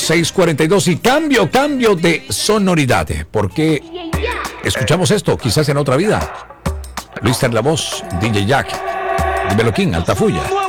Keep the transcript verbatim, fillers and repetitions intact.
seis cuarenta y dos y cambio, cambio de sonoridad. Porque escuchamos esto, quizás en otra vida. Luis en la voz, D J Jack, Dímelo King, Altafulla.